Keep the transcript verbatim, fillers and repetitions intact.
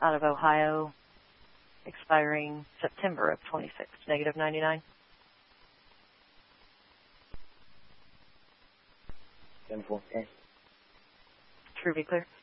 out of Ohio, expiring September of twenty-six, negative ninety-nine. ten four, okay. True, be clear.